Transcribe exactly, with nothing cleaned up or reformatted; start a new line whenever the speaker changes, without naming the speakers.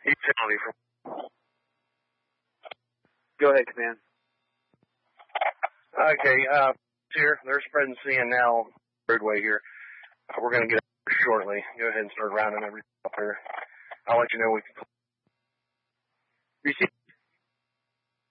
Utility from.
Go ahead, Command.
Okay, uh, here, they're spreading C N now, roadway here. Uh, we're going to get up shortly. Go ahead and start rounding everything up here. I'll let you know we can.
Receive